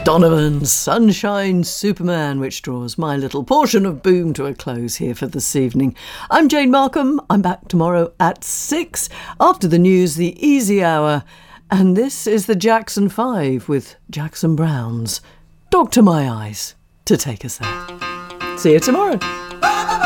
Donovan's Sunshine Superman, which draws my little portion of Boom to a close here for this evening. I'm Jane Markham. I'm back tomorrow at 6 after the news, the easy hour. And this is the Jackson 5 with Jackson Browne's Dog to My Eyes to take us there. See you tomorrow.